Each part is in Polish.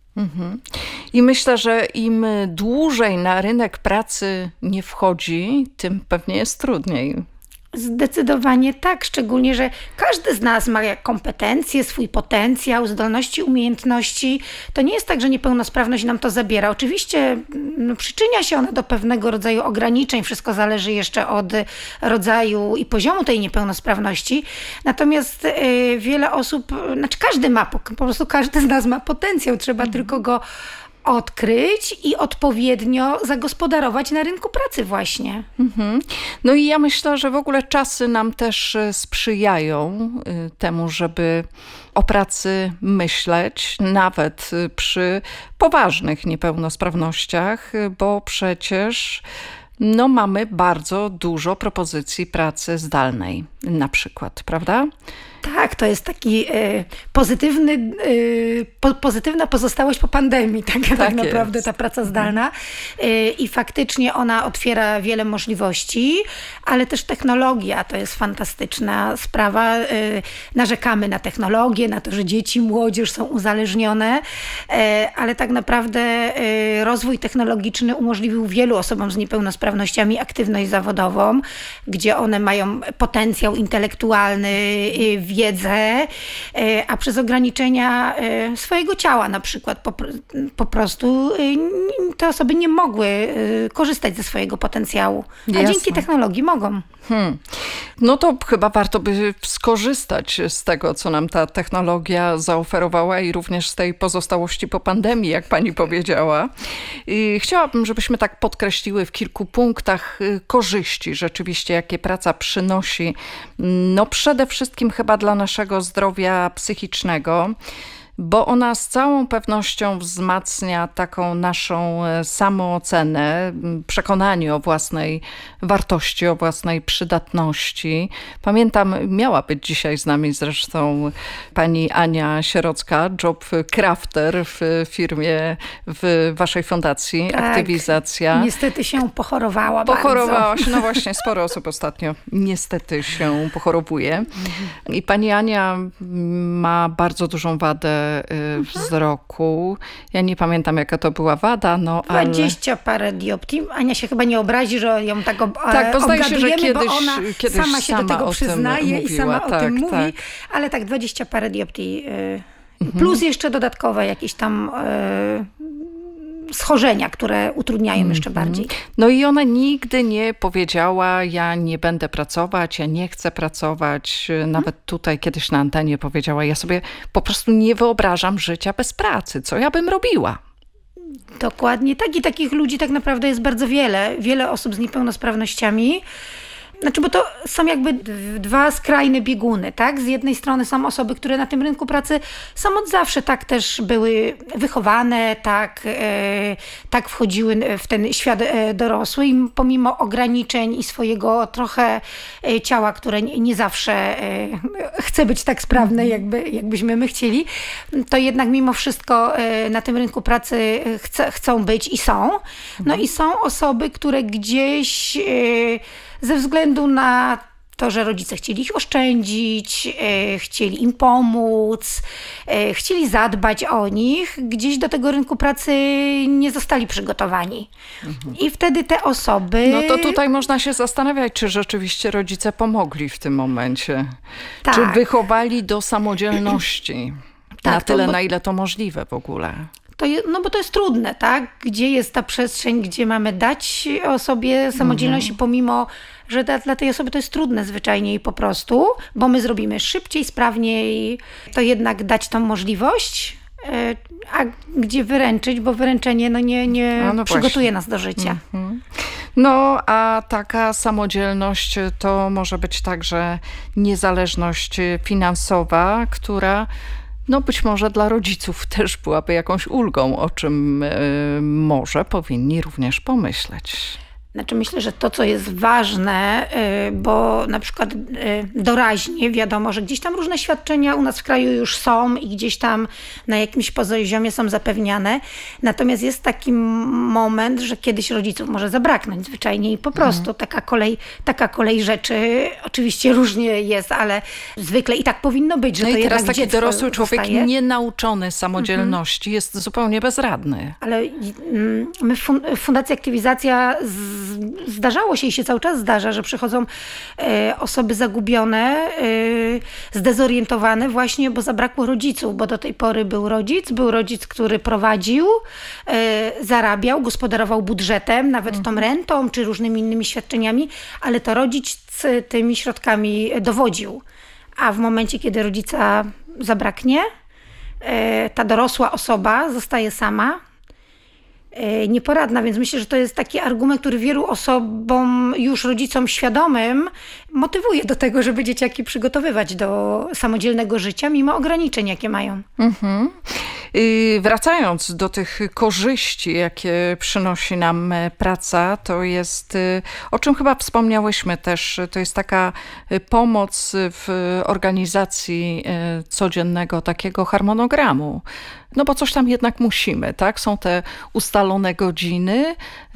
I myślę, że im dłużej na rynek pracy nie wchodzi, tym pewnie jest trudniej. Zdecydowanie tak, szczególnie, że każdy z nas ma kompetencje, swój potencjał, zdolności, umiejętności. To nie jest tak, że niepełnosprawność nam to zabiera. Oczywiście przyczynia się ona do pewnego rodzaju ograniczeń, wszystko zależy jeszcze od rodzaju i poziomu tej niepełnosprawności. Natomiast wiele osób, każdy ma, po prostu każdy z nas ma potencjał, trzeba tylko go odkryć i odpowiednio zagospodarować na rynku pracy właśnie. No i ja myślę, że w ogóle czasy nam też sprzyjają temu, żeby o pracy myśleć, nawet przy poważnych niepełnosprawnościach, bo przecież mamy bardzo dużo propozycji pracy zdalnej na przykład, prawda? Tak, to jest taki pozytywna pozostałość po pandemii, tak naprawdę jest. Ta praca zdalna. I faktycznie ona otwiera wiele możliwości, ale też technologia to jest fantastyczna sprawa. Narzekamy na technologię, na to, że dzieci, młodzież są uzależnione, ale tak naprawdę rozwój technologiczny umożliwił wielu osobom z niepełnosprawnościami aktywność zawodową, gdzie one mają potencjał intelektualny, wiedzę, a przez ograniczenia swojego ciała na przykład po prostu te osoby nie mogły korzystać ze swojego potencjału, a dzięki technologii mogą. No to chyba warto by skorzystać z tego, co nam ta technologia zaoferowała i również z tej pozostałości po pandemii, jak pani powiedziała. I chciałabym, żebyśmy tak podkreśliły w kilku punktach korzyści rzeczywiście, jakie praca przynosi. No przede wszystkim chyba dla naszego zdrowia psychicznego, bo ona z całą pewnością wzmacnia taką naszą samoocenę, przekonanie o własnej wartości, o własnej przydatności. Pamiętam, miała być dzisiaj z nami zresztą pani Ania Sierocka, job crafter w firmie, w waszej fundacji, tak, Aktywizacja. Niestety się pochorowała bardzo. Pochorowała się, no właśnie, sporo osób ostatnio niestety się pochorowuje. I pani Ania ma bardzo dużą wadę wzroku. Ja nie pamiętam, jaka to była wada, 20 parę dioptrii. Ania się chyba nie obrazi, że ją tak tak, bo zdaje się, że bo ona sama się do tego przyznaje i sama o tym mówi. Ale tak, 20 parę dioptrii. Plus jeszcze dodatkowe jakieś tam schorzenia, które utrudniają jeszcze bardziej. No i ona nigdy nie powiedziała, ja nie będę pracować, ja nie chcę pracować. Nawet tutaj kiedyś na antenie powiedziała, ja sobie po prostu nie wyobrażam życia bez pracy. Co ja bym robiła? Dokładnie tak i takich ludzi tak naprawdę jest bardzo wiele. Wiele osób z niepełnosprawnościami. Bo to są jakby dwa skrajne bieguny, tak? Z jednej strony są osoby, które na tym rynku pracy są od zawsze tak też były wychowane, tak wchodziły w ten świat dorosły i pomimo ograniczeń i swojego trochę ciała, które nie zawsze chce być tak sprawne, jakbyśmy my chcieli, to jednak mimo wszystko na tym rynku pracy chcą być i są. No i są osoby, które gdzieś ze względu na to, że rodzice chcieli ich oszczędzić, chcieli im pomóc, chcieli zadbać o nich, gdzieś do tego rynku pracy nie zostali przygotowani. I wtedy te osoby... No to tutaj można się zastanawiać, czy rzeczywiście rodzice pomogli w tym momencie. Tak. Czy wychowali do samodzielności na tyle, na ile to możliwe w ogóle. Bo to jest trudne, tak? Gdzie jest ta przestrzeń, gdzie mamy dać osobie samodzielność i pomimo, że dla tej osoby to jest trudne zwyczajnie i po prostu, bo my zrobimy szybciej, sprawniej, to jednak dać tą możliwość, a gdzie wyręczyć, bo wyręczenie nie przygotuje nas do życia. No, a taka samodzielność to może być także niezależność finansowa, która być może dla rodziców też byłaby jakąś ulgą, o czym może powinni również pomyśleć. Znaczy myślę, że to, co jest ważne, bo na przykład doraźnie wiadomo, że gdzieś tam różne świadczenia u nas w kraju już są i gdzieś tam na jakimś poziomie są zapewniane. Natomiast jest taki moment, że kiedyś rodziców może zabraknąć zwyczajnie i po prostu taka kolej rzeczy. Oczywiście różnie jest, ale zwykle i tak powinno być, że no to i teraz jednak taki dorosły człowiek zostaje. Nienauczony samodzielności jest zupełnie bezradny. Ale my w Fundacji Aktywizacja zdarzało się i się cały czas zdarza, że przychodzą osoby zagubione, zdezorientowane właśnie, bo zabrakło rodziców, bo do tej pory był rodzic, który prowadził, zarabiał, gospodarował budżetem, nawet tą rentą czy różnymi innymi świadczeniami, ale to rodzic tymi środkami dowodził. A w momencie, kiedy rodzica zabraknie, ta dorosła osoba zostaje sama, nieporadna, więc myślę, że to jest taki argument, który wielu osobom, już rodzicom świadomym, motywuje do tego, żeby dzieciaki przygotowywać do samodzielnego życia, mimo ograniczeń, jakie mają. Wracając do tych korzyści, jakie przynosi nam praca, to jest, o czym chyba wspomniałyśmy też, to jest taka pomoc w organizacji codziennego takiego harmonogramu. No bo coś tam jednak musimy, tak? Są te ustalone godziny,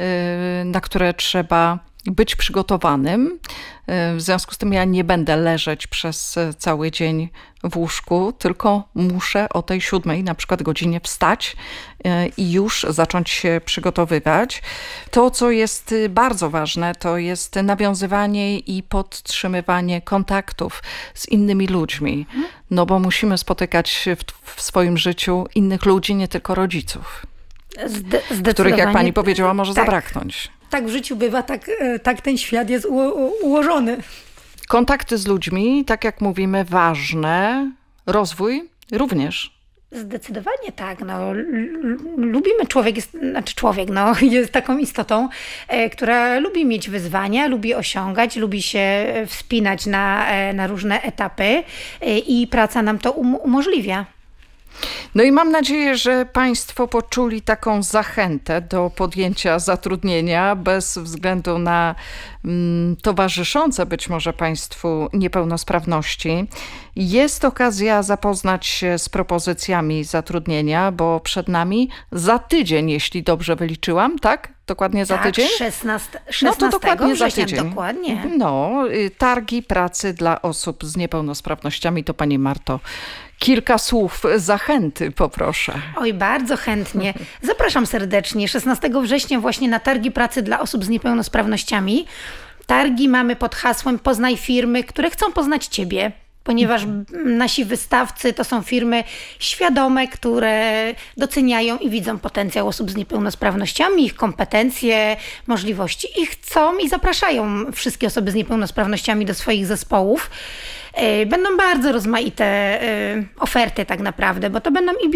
na które trzeba być przygotowanym. W związku z tym ja nie będę leżeć przez cały dzień w łóżku, tylko muszę o tej 7 na przykład godzinie wstać i już zacząć się przygotowywać. To, co jest bardzo ważne, to jest nawiązywanie i podtrzymywanie kontaktów z innymi ludźmi. No bo musimy spotykać w swoim życiu innych ludzi, nie tylko rodziców. Których, jak pani powiedziała, może zabraknąć. Tak w życiu bywa, tak ten świat jest ułożony. Kontakty z ludźmi, tak jak mówimy, ważne. Rozwój również. Zdecydowanie tak. No, lubimy, człowiek jest taką istotą, która lubi mieć wyzwania, lubi osiągać, lubi się wspinać na różne etapy i praca nam to umożliwia. No i mam nadzieję, że państwo poczuli taką zachętę do podjęcia zatrudnienia bez względu na towarzyszące być może państwu niepełnosprawności. Jest okazja zapoznać się z propozycjami zatrudnienia, bo przed nami za tydzień, jeśli dobrze wyliczyłam, tak? Dokładnie za tydzień? 16 no to dokładnie za tydzień. Dokładnie. No, targi pracy dla osób z niepełnosprawnościami. To pani Marto, kilka słów zachęty poproszę. Oj, bardzo chętnie. Zapraszam serdecznie. 16 września właśnie na targi pracy dla osób z niepełnosprawnościami. Targi mamy pod hasłem Poznaj firmy, które chcą poznać ciebie. Ponieważ nasi wystawcy to są firmy świadome, które doceniają i widzą potencjał osób z niepełnosprawnościami, ich kompetencje, możliwości i chcą i zapraszają wszystkie osoby z niepełnosprawnościami do swoich zespołów. Będą bardzo rozmaite oferty tak naprawdę, bo to będą i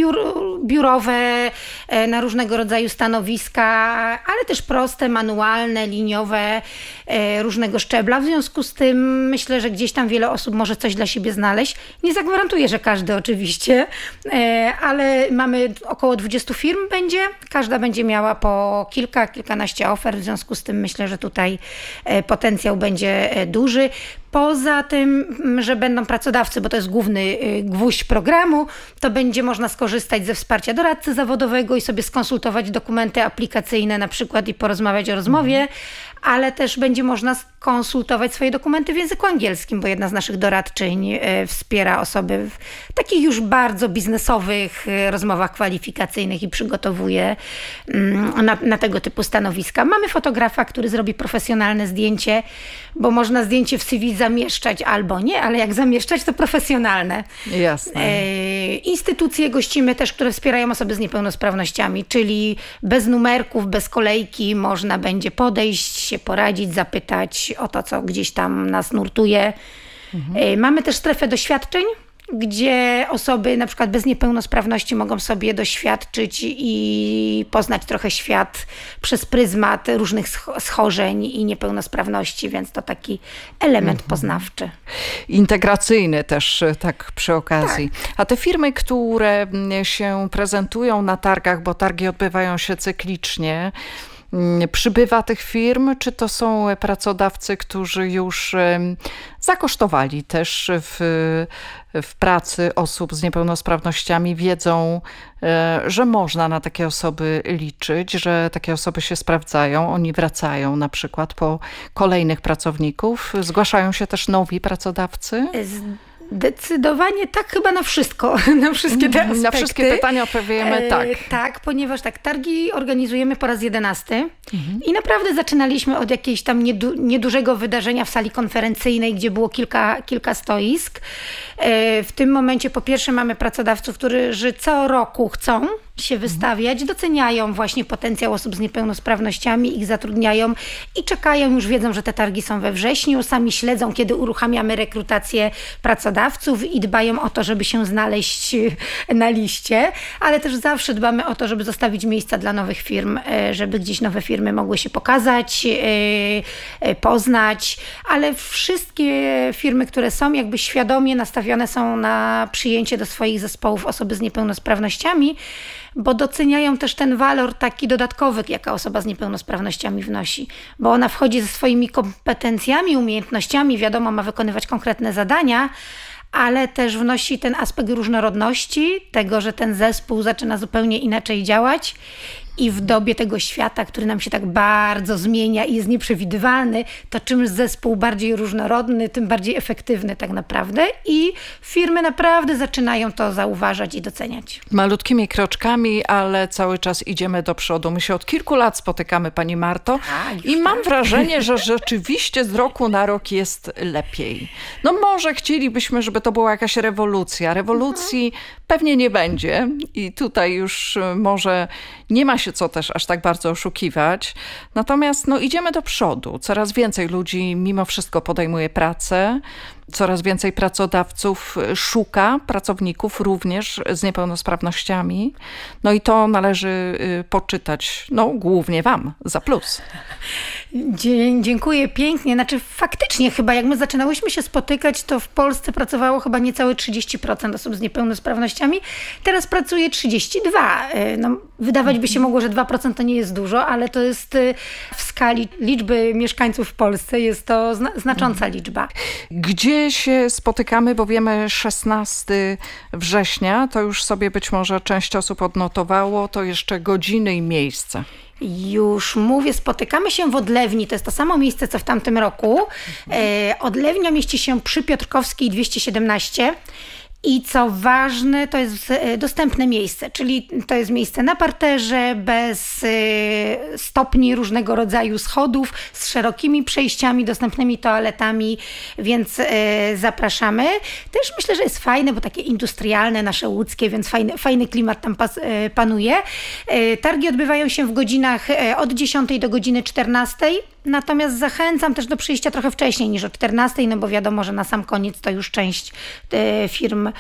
biurowe na różnego rodzaju stanowiska, ale też proste, manualne, liniowe, różnego szczebla. W związku z tym myślę, że gdzieś tam wiele osób może coś dla siebie znaleźć. Nie zagwarantuję, że każdy oczywiście, ale mamy około 20 firm będzie. Każda będzie miała po kilkanaście ofert. W związku z tym myślę, że tutaj potencjał będzie duży. Poza tym, że będą pracodawcy, bo to jest główny gwóźdź programu, to będzie można skorzystać ze wsparcia doradcy zawodowego i sobie skonsultować dokumenty aplikacyjne na przykład i porozmawiać o rozmowie, ale też będzie można skonsultować swoje dokumenty w języku angielskim, bo jedna z naszych doradczyń wspiera osoby w takich już bardzo biznesowych rozmowach kwalifikacyjnych i przygotowuje na tego typu stanowiska. Mamy fotografa, który zrobi profesjonalne zdjęcie, bo można zdjęcie w CV zamieszczać albo nie, ale jak zamieszczać, to profesjonalne. Jasne. Instytucje gościmy też, które wspierają osoby z niepełnosprawnościami, czyli bez numerków, bez kolejki można będzie podejść, się poradzić, zapytać o to, co gdzieś tam nas nurtuje. Mamy też strefę doświadczeń, gdzie osoby na przykład bez niepełnosprawności mogą sobie doświadczyć i poznać trochę świat przez pryzmat różnych schorzeń i niepełnosprawności, więc to taki element poznawczy. Integracyjny też, tak przy okazji. Tak. A te firmy, które się prezentują na targach, bo targi odbywają się cyklicznie, przybywa tych firm, czy to są pracodawcy, którzy już zakosztowali też w pracy osób z niepełnosprawnościami, wiedzą, że można na takie osoby liczyć, że takie osoby się sprawdzają, oni wracają na przykład po kolejnych pracowników. Zgłaszają się też nowi pracodawcy? Zdecydowanie tak, chyba na wszystko, na wszystkie te aspekty. Na wszystkie pytania odpowiemy tak. Tak, ponieważ targi organizujemy po raz 11 i naprawdę zaczynaliśmy od jakiejś tam niedużego wydarzenia w sali konferencyjnej, gdzie było kilka stoisk. W tym momencie po pierwsze mamy pracodawców, którzy co roku chcą się wystawiać, doceniają właśnie potencjał osób z niepełnosprawnościami, ich zatrudniają i czekają, już wiedzą, że te targi są we wrześniu, sami śledzą, kiedy uruchamiamy rekrutację pracodawców i dbają o to, żeby się znaleźć na liście, ale też zawsze dbamy o to, żeby zostawić miejsca dla nowych firm, żeby gdzieś nowe firmy mogły się pokazać, poznać, ale wszystkie firmy, które są jakby świadomie nastawione są na przyjęcie do swoich zespołów osoby z niepełnosprawnościami, bo doceniają też ten walor taki dodatkowy, jaka osoba z niepełnosprawnościami wnosi. Bo ona wchodzi ze swoimi kompetencjami, umiejętnościami, wiadomo, ma wykonywać konkretne zadania, ale też wnosi ten aspekt różnorodności, tego, że ten zespół zaczyna zupełnie inaczej działać. I w dobie tego świata, który nam się tak bardzo zmienia i jest nieprzewidywalny, to czym zespół bardziej różnorodny, tym bardziej efektywny tak naprawdę. I firmy naprawdę zaczynają to zauważać i doceniać. Malutkimi kroczkami, ale cały czas idziemy do przodu. My się od kilku lat spotykamy, pani Marto, i mam wrażenie, że rzeczywiście z roku na rok jest lepiej. No może chcielibyśmy, żeby to była jakaś rewolucja. Rewolucji pewnie nie będzie i tutaj już może nie ma się co też aż tak bardzo oszukiwać. Natomiast idziemy do przodu. Coraz więcej ludzi mimo wszystko podejmuje pracę. Coraz więcej pracodawców szuka pracowników również z niepełnosprawnościami. No i to należy poczytać, głównie wam, za plus. Dziękuję pięknie. Znaczy faktycznie chyba jak my zaczynałyśmy się spotykać, to w Polsce pracowało chyba niecałe 30% osób z niepełnosprawnościami. Teraz pracuje 32%. Wydawać by się mogło, że 2% to nie jest dużo, ale to jest w skali liczby mieszkańców w Polsce jest to znacząca liczba. Gdzie się spotykamy, bo wiemy 16 września, to już sobie być może część osób odnotowało, to jeszcze godziny i miejsce. Już mówię, spotykamy się w Odlewni, to jest to samo miejsce, co w tamtym roku. Odlewnia mieści się przy Piotrkowskiej 217. I co ważne, to jest dostępne miejsce, czyli to jest miejsce na parterze, bez stopni różnego rodzaju schodów, z szerokimi przejściami, dostępnymi toaletami, więc zapraszamy. Też myślę, że jest fajne, bo takie industrialne, nasze łódzkie, więc fajny klimat tam panuje. Targi odbywają się w godzinach od 10 do godziny 14. Natomiast zachęcam też do przyjścia trochę wcześniej niż o 14, bo wiadomo, że na sam koniec to już część firm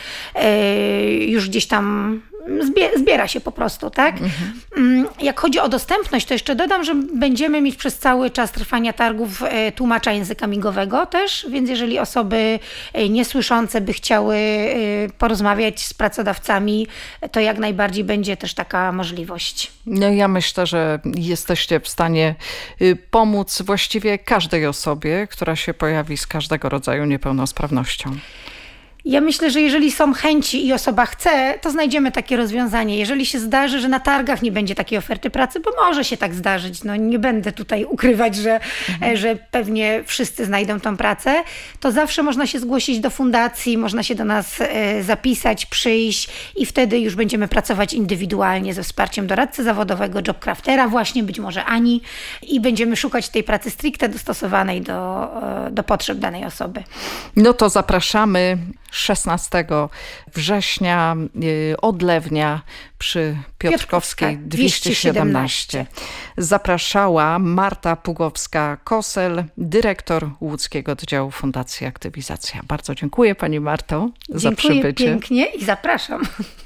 już gdzieś tam zbiera się po prostu, tak? Jak chodzi o dostępność, to jeszcze dodam, że będziemy mieć przez cały czas trwania targów tłumacza języka migowego też, więc jeżeli osoby niesłyszące by chciały porozmawiać z pracodawcami, to jak najbardziej będzie też taka możliwość. Ja myślę, że jesteście w stanie pomóc właściwie każdej osobie, która się pojawi z każdego rodzaju niepełnosprawnością. Ja myślę, że jeżeli są chęci i osoba chce, to znajdziemy takie rozwiązanie. Jeżeli się zdarzy, że na targach nie będzie takiej oferty pracy, bo może się tak zdarzyć, nie będę tutaj ukrywać, że pewnie wszyscy znajdą tą pracę, to zawsze można się zgłosić do fundacji, można się do nas zapisać, przyjść i wtedy już będziemy pracować indywidualnie ze wsparciem doradcy zawodowego, jobcraftera właśnie, być może Ani, i będziemy szukać tej pracy stricte dostosowanej do potrzeb danej osoby. No to zapraszamy 16 września, Odlewnia przy Piotrkowskiej 217. Zapraszała Marta Pugowska-Kosel, dyrektor Łódzkiego Oddziału Fundacji Aktywizacja. Bardzo dziękuję pani Marto za przybycie. Dziękuję pięknie i zapraszam.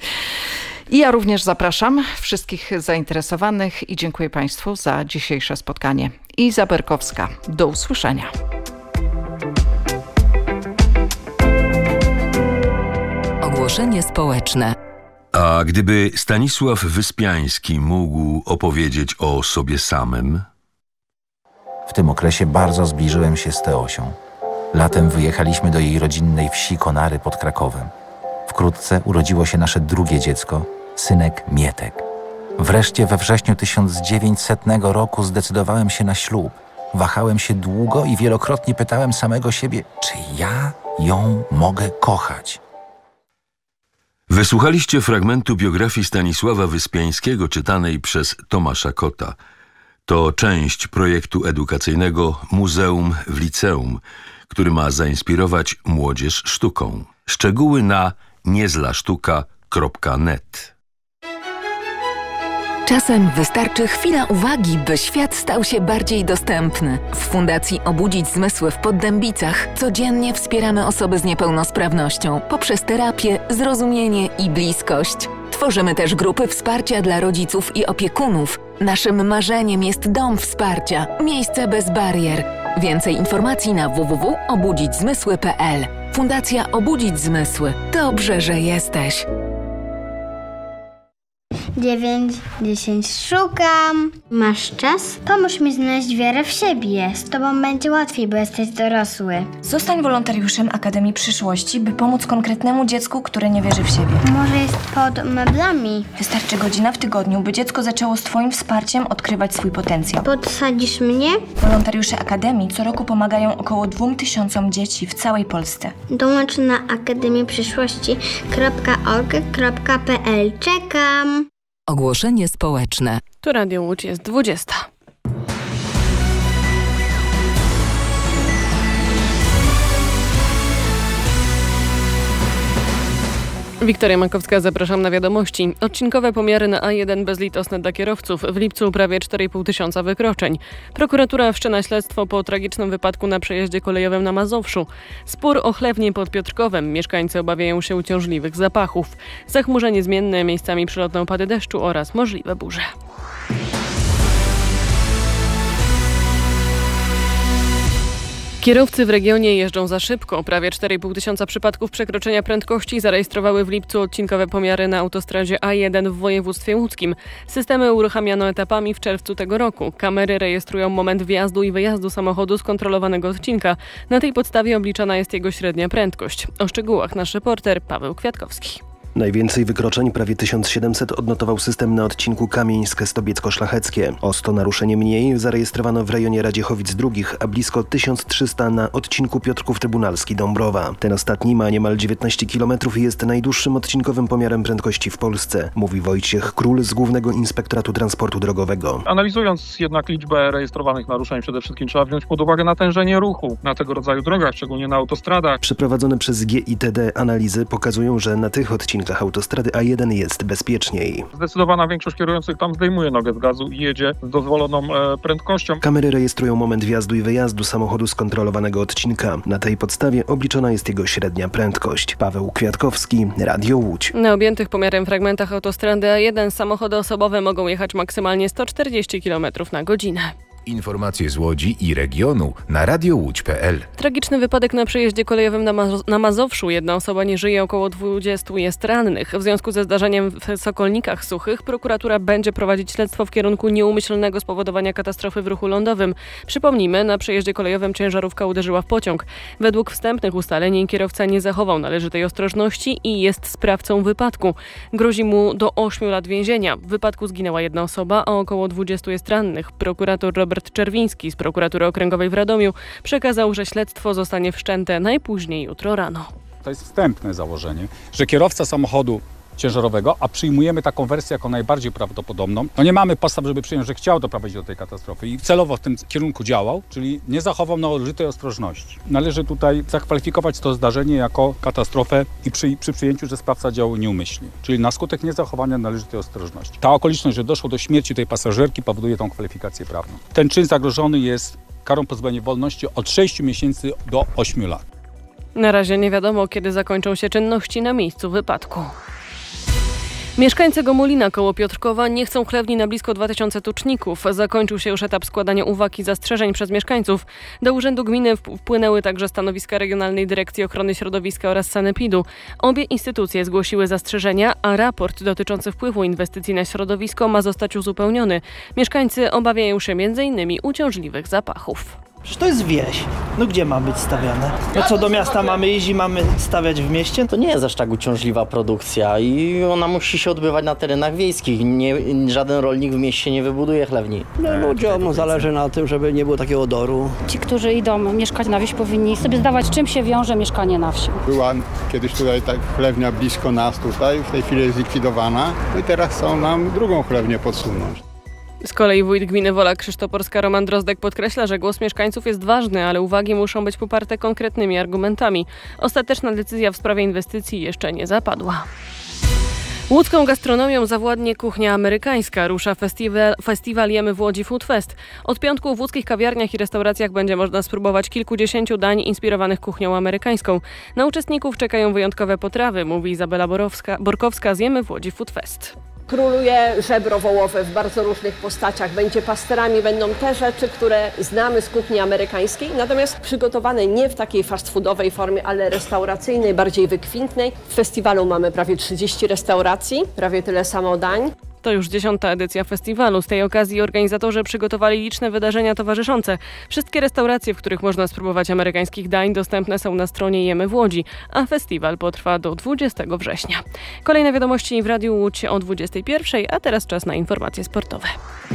I ja również zapraszam wszystkich zainteresowanych i dziękuję państwu za dzisiejsze spotkanie. Iza Berkowska, do usłyszenia. Ogłoszenie społeczne. A gdyby Stanisław Wyspiański mógł opowiedzieć o sobie samym? W tym okresie bardzo zbliżyłem się z Teosią. Latem wyjechaliśmy do jej rodzinnej wsi Konary pod Krakowem. Wkrótce urodziło się nasze drugie dziecko, synek Mietek. Wreszcie we wrześniu 1900 roku zdecydowałem się na ślub. Wahałem się długo i wielokrotnie pytałem samego siebie, czy ja ją mogę kochać. Wysłuchaliście fragmentu biografii Stanisława Wyspiańskiego czytanej przez Tomasza Kota. To część projektu edukacyjnego Muzeum w Liceum, który ma zainspirować młodzież sztuką. Szczegóły na niezlasztuka.net. Czasem wystarczy chwila uwagi, by świat stał się bardziej dostępny. W Fundacji Obudzić Zmysły w Poddębicach codziennie wspieramy osoby z niepełnosprawnością poprzez terapię, zrozumienie i bliskość. Tworzymy też grupy wsparcia dla rodziców i opiekunów. Naszym marzeniem jest dom wsparcia, miejsce bez barier. Więcej informacji na www.obudzićzmysły.pl. Fundacja Obudzić Zmysły. Dobrze, że jesteś. 9, 10 szukam. Masz czas? Pomóż mi znaleźć wiarę w siebie. Z tobą będzie łatwiej, bo jesteś dorosły. Zostań wolontariuszem Akademii Przyszłości, by pomóc konkretnemu dziecku, które nie wierzy w siebie. Może jest pod meblami. Wystarczy godzina w tygodniu, by dziecko zaczęło z twoim wsparciem odkrywać swój potencjał. Podsadzisz mnie? Wolontariusze Akademii co roku pomagają około 2000 dzieci w całej Polsce. Dołącz na akademieprzyszłości.org.pl. Czekam. Ogłoszenie społeczne. Tu Radio Łódź jest 20. Wiktoria Makowska, zapraszam na wiadomości. Odcinkowe pomiary na A1 bezlitosne dla kierowców. W lipcu prawie 4,5 tysiąca wykroczeń. Prokuratura wszczyna śledztwo po tragicznym wypadku na przejeździe kolejowym na Mazowszu. Spór o chlewnię pod Piotrkowem. Mieszkańcy obawiają się uciążliwych zapachów. Zachmurzenie zmienne, miejscami przelotne opady deszczu oraz możliwe burze. Kierowcy w regionie jeżdżą za szybko. Prawie 4,5 tysiąca przypadków przekroczenia prędkości zarejestrowały w lipcu odcinkowe pomiary na autostradzie A1 w województwie łódzkim. Systemy uruchamiano etapami w czerwcu tego roku. Kamery rejestrują moment wjazdu i wyjazdu samochodu z kontrolowanego odcinka. Na tej podstawie obliczana jest jego średnia prędkość. O szczegółach nasz reporter Paweł Kwiatkowski. Najwięcej wykroczeń, prawie 1700, odnotował system na odcinku Kamieńsk-Stobiecko-Szlacheckie. O 100 naruszeń mniej zarejestrowano w rejonie Radziechowic-Drugich, a blisko 1300 na odcinku Piotrków-Trybunalski-Dąbrowa. Ten ostatni ma niemal 19 km i jest najdłuższym odcinkowym pomiarem prędkości w Polsce, mówi Wojciech Król z Głównego Inspektoratu Transportu Drogowego. Analizując jednak liczbę rejestrowanych naruszeń, przede wszystkim trzeba wziąć pod uwagę natężenie ruchu na tego rodzaju drogach, szczególnie na autostradach. Przeprowadzone przez GITD analizy pokazują, że na tych odcinkach autostrady A1 jest bezpieczniej. Zdecydowana większość kierujących tam zdejmuje nogę z gazu i jedzie z dozwoloną prędkością. Kamery rejestrują moment wjazdu i wyjazdu samochodu z kontrolowanego odcinka. Na tej podstawie obliczona jest jego średnia prędkość. Paweł Kwiatkowski, Radio Łódź. Na objętych pomiarem fragmentach autostrady A1 samochody osobowe mogą jechać maksymalnie 140 km na godzinę. Informacje z Łodzi i regionu na radiołódź.pl. Tragiczny wypadek na przejeździe kolejowym na Mazowszu. Jedna osoba nie żyje, około 20 jest rannych. W związku ze zdarzeniem w Sokolnikach Suchych prokuratura będzie prowadzić śledztwo w kierunku nieumyślnego spowodowania katastrofy w ruchu lądowym. Przypomnijmy, na przejeździe kolejowym ciężarówka uderzyła w pociąg. Według wstępnych ustaleń kierowca nie zachował należytej ostrożności i jest sprawcą wypadku. Grozi mu do 8 lat więzienia. W wypadku zginęła jedna osoba, a około 20 jest rannych. Prokurator Robert Czerwiński z Prokuratury Okręgowej w Radomiu przekazał, że śledztwo zostanie wszczęte najpóźniej jutro rano. To jest wstępne założenie, że kierowca samochodu ciężarowego, a przyjmujemy taką wersję jako najbardziej prawdopodobną, no nie mamy podstaw, żeby przyjąć, że chciał doprowadzić do tej katastrofy i celowo w tym kierunku działał, czyli nie zachował należytej ostrożności. Należy tutaj zakwalifikować to zdarzenie jako katastrofę i przy przyjęciu, że sprawca działał nieumyślnie, czyli na skutek niezachowania należytej ostrożności. Ta okoliczność, że doszło do śmierci tej pasażerki, powoduje tą kwalifikację prawną. Ten czyn zagrożony jest karą pozbawienia wolności od 6 miesięcy do 8 lat. Na razie nie wiadomo, kiedy zakończą się czynności na miejscu wypadku. Mieszkańcy Gomulina koło Piotrkowa nie chcą chlewni na blisko 2000 tuczników. Zakończył się już etap składania uwag i zastrzeżeń przez mieszkańców. Do Urzędu Gminy wpłynęły także stanowiska Regionalnej Dyrekcji Ochrony Środowiska oraz Sanepidu. Obie instytucje zgłosiły zastrzeżenia, a raport dotyczący wpływu inwestycji na środowisko ma zostać uzupełniony. Mieszkańcy obawiają się m.in. uciążliwych zapachów. Przecież to jest wieś. No gdzie ma być stawiane? No co, do miasta mamy iść i mamy stawiać w mieście? To nie jest aż tak uciążliwa produkcja i ona musi się odbywać na terenach wiejskich. Żaden rolnik w mieście nie wybuduje chlewni. No, ludziom zależy na tym, żeby nie było takiego odoru. Ci, którzy idą mieszkać na wieś, powinni sobie zdawać, czym się wiąże mieszkanie na wsi. Była kiedyś tutaj tak chlewnia blisko nas tutaj, w tej chwili jest zlikwidowana. No i teraz chcą nam drugą chlewnię podsunąć. Z kolei wójt gminy Wola Krzysztoporska Roman Drozdek podkreśla, że głos mieszkańców jest ważny, ale uwagi muszą być poparte konkretnymi argumentami. Ostateczna decyzja w sprawie inwestycji jeszcze nie zapadła. Łódzką gastronomią zawładnie kuchnia amerykańska. Rusza festiwal Jemy w Łodzi Food Fest. Od piątku w łódzkich kawiarniach i restauracjach będzie można spróbować kilkudziesięciu dań inspirowanych kuchnią amerykańską. Na uczestników czekają wyjątkowe potrawy, mówi Izabela Borkowska z Jemy w Łodzi Food Fest. Króluje żebro wołowe w bardzo różnych postaciach. Będzie pasterami, będą te rzeczy, które znamy z kuchni amerykańskiej, natomiast przygotowane nie w takiej fast foodowej formie, ale restauracyjnej, bardziej wykwintnej. W festiwalu mamy prawie 30 restauracji, prawie tyle samo dań. To już 10. edycja festiwalu. Z tej okazji organizatorzy przygotowali liczne wydarzenia towarzyszące. Wszystkie restauracje, w których można spróbować amerykańskich dań, dostępne są na stronie Jemy w Łodzi, a festiwal potrwa do 20 września. Kolejne wiadomości w Radiu Łódź o 21, a teraz czas na informacje sportowe.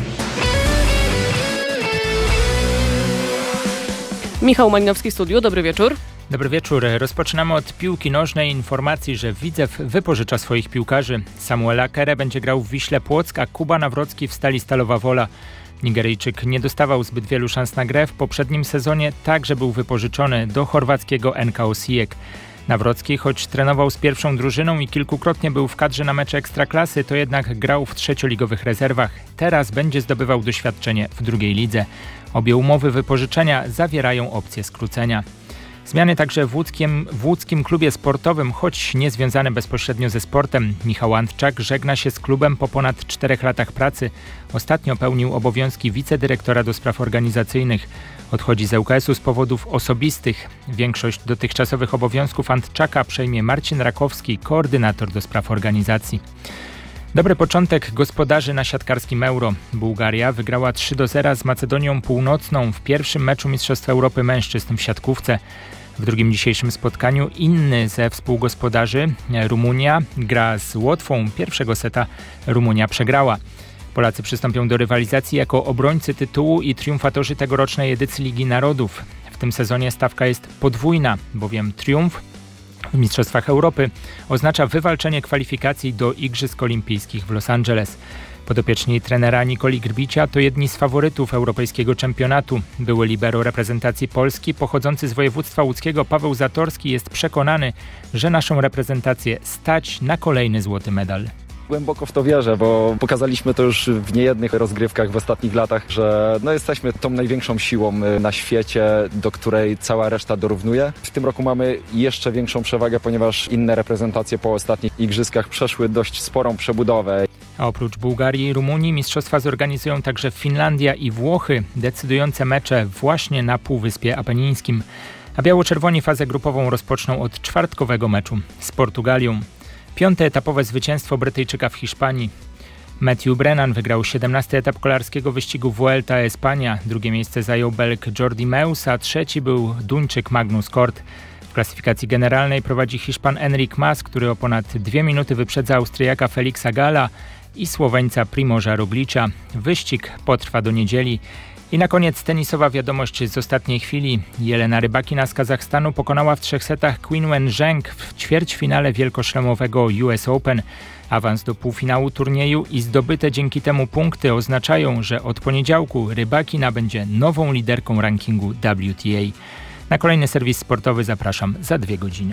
Michał Malinowski, studiu. Dobry wieczór. Dobry wieczór. Rozpoczynamy od piłki nożnej. Informacji, że Widzew wypożycza swoich piłkarzy. Samuel Akere będzie grał w Wiśle Płock, a Kuba Nawrocki w Stali Stalowa Wola. Nigeryjczyk nie dostawał zbyt wielu szans na grę. W poprzednim sezonie także był wypożyczony do chorwackiego NK Osijek. Nawrocki, choć trenował z pierwszą drużyną i kilkukrotnie był w kadrze na mecze Ekstraklasy, to jednak grał w trzecioligowych rezerwach. Teraz będzie zdobywał doświadczenie w drugiej lidze. Obie umowy wypożyczenia zawierają opcję skrócenia. Zmiany także w łódzkim klubie sportowym, choć nie związane bezpośrednio ze sportem. Michał Antczak żegna się z klubem po ponad 4 latach pracy. Ostatnio pełnił obowiązki wicedyrektora do spraw organizacyjnych. Odchodzi z ŁKS-u z powodów osobistych. Większość dotychczasowych obowiązków Antczaka przejmie Marcin Rakowski, koordynator do spraw organizacji. Dobry początek gospodarzy na siatkarskim Euro. Bułgaria wygrała 3-0 z Macedonią Północną w pierwszym meczu Mistrzostw Europy Mężczyzn w siatkówce. W drugim dzisiejszym spotkaniu inny ze współgospodarzy, Rumunia, gra z Łotwą. Pierwszego seta Rumunia przegrała. Polacy przystąpią do rywalizacji jako obrońcy tytułu i triumfatorzy tegorocznej edycji Ligi Narodów. W tym sezonie stawka jest podwójna, bowiem triumf w Mistrzostwach Europy oznacza wywalczenie kwalifikacji do Igrzysk Olimpijskich w Los Angeles. Podopieczni trenera Nikoli Grbicia to jedni z faworytów europejskiego czempionatu. Były libero reprezentacji Polski pochodzący z województwa łódzkiego Paweł Zatorski jest przekonany, że naszą reprezentację stać na kolejny złoty medal. Głęboko w to wierzę, bo pokazaliśmy to już w niejednych rozgrywkach w ostatnich latach, że jesteśmy tą największą siłą na świecie, do której cała reszta dorównuje. W tym roku mamy jeszcze większą przewagę, ponieważ inne reprezentacje po ostatnich igrzyskach przeszły dość sporą przebudowę. A oprócz Bułgarii i Rumunii mistrzostwa zorganizują także Finlandia i Włochy, decydujące mecze właśnie na Półwyspie Apenińskim. A biało-czerwoni fazę grupową rozpoczną od czwartkowego meczu z Portugalią. 5. etapowe zwycięstwo Brytyjczyka w Hiszpanii. Matthew Brennan wygrał 17. etap kolarskiego wyścigu Vuelta a España. Drugie miejsce zajął Belg Jordi Meus, a trzeci był Duńczyk Magnus Kort. W klasyfikacji generalnej prowadzi Hiszpan Enric Mas, który o ponad 2 minuty wyprzedza Austriaka Felixa Galla i Słoweńca Primoža Roglicza. Wyścig potrwa do niedzieli. I na koniec tenisowa wiadomość z ostatniej chwili. Jelena Rybakina z Kazachstanu pokonała w 3 setach Qin Wen Zheng w ćwierćfinale wielkoszlemowego US Open. Awans do półfinału turnieju i zdobyte dzięki temu punkty oznaczają, że od poniedziałku Rybakina będzie nową liderką rankingu WTA. Na kolejny serwis sportowy zapraszam za 2 godziny.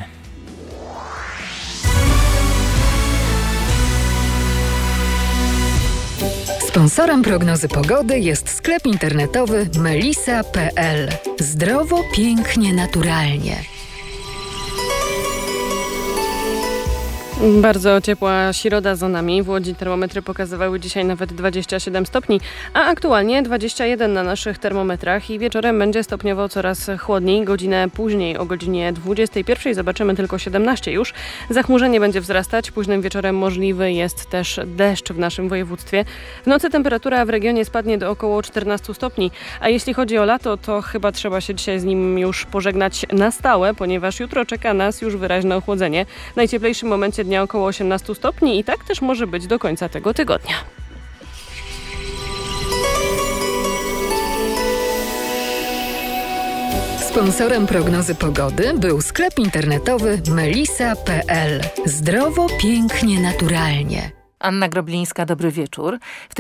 Sponsorem prognozy pogody jest sklep internetowy melisa.pl. Zdrowo, pięknie, naturalnie. Bardzo ciepła środa za nami. W Łodzi termometry pokazywały dzisiaj nawet 27 stopni, a aktualnie 21 na naszych termometrach i wieczorem będzie stopniowo coraz chłodniej. Godzinę później, o godzinie 21 zobaczymy tylko 17 już. Zachmurzenie będzie wzrastać. Późnym wieczorem możliwy jest też deszcz w naszym województwie. W nocy temperatura w regionie spadnie do około 14 stopni, a jeśli chodzi o lato, to chyba trzeba się dzisiaj z nim już pożegnać na stałe, ponieważ jutro czeka nas już wyraźne ochłodzenie. W najcieplejszym momencie dnia około 18 stopni i tak też może być do końca tego tygodnia. Sponsorem prognozy pogody był sklep internetowy melisa.pl. Zdrowo, pięknie, naturalnie. Anna Groblińska, dobry wieczór. W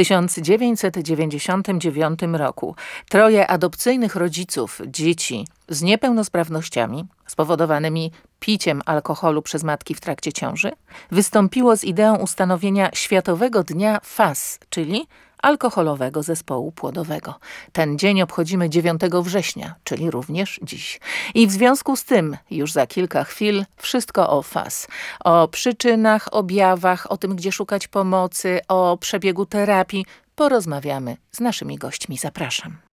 1999 roku 3 adopcyjnych rodziców dzieci z niepełnosprawnościami spowodowanymi piciem alkoholu przez matki w trakcie ciąży wystąpiło z ideą ustanowienia Światowego Dnia FAS, czyli alkoholowego zespołu płodowego. Ten dzień obchodzimy 9 września, czyli również dziś. I w związku z tym już za kilka chwil wszystko o FAS. O przyczynach, objawach, o tym, gdzie szukać pomocy, o przebiegu terapii porozmawiamy z naszymi gośćmi. Zapraszam.